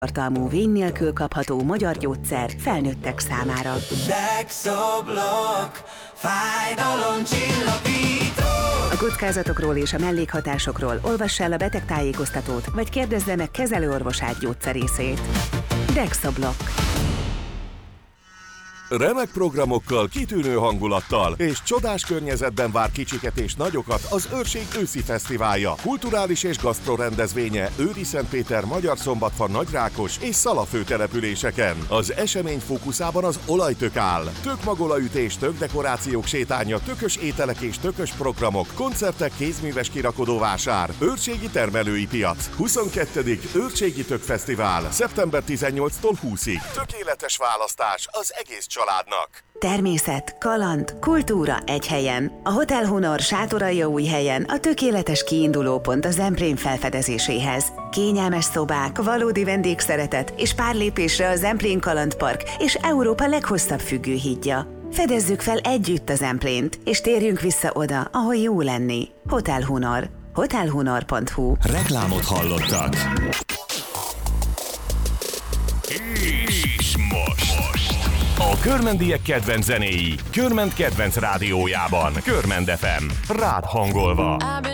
tartalmú vény nélkül kapható magyar gyógyszer felnőttek számára. Dexoblok, fájdalomcsillapító. A kockázatokról és a mellékhatásokról olvass el a betegtájékoztatót, vagy kérdezze meg kezelőorvosát gyógyszerészét. Dexoblok. Remek programokkal, kitűnő hangulattal és csodás környezetben vár kicsiket és nagyokat az Őrség őszi fesztiválja. Kulturális és gasztro rendezvénye Őriszentpéter, Magyarszombatfan, Nagyrákos és Szala főtelepüléseken. Az esemény fókuszában az olajtök áll. Tökmagolaütés, tökdekorációk sétánya, tökös ételek és tökös programok, koncertek, kézműves kirakodóvásár, őrségi termelői piac. 22. Őrségi Tökfesztivál. Szeptember 18-tól 20-ig. Tökéletes választás az egész családnak. Természet, kaland, kultúra egy helyen. A Hotel Honor Sátoraljaújhelyen a tökéletes kiindulópont a Zemplén felfedezéséhez. Kényelmes szobák, valódi vendégszeretet és pár lépésre a Zemplén Kalandpark és Európa leghosszabb függőhídja. Fedezzük fel együtt a Zemplént, és térjünk vissza oda, ahol jó lenni. Hotel Honor. hotelhonor.hu. Reklámot hallottak. És most a körmendiek kedvenc zenéi Körment kedvenc rádiójában. Körment FM. Rád hangolva.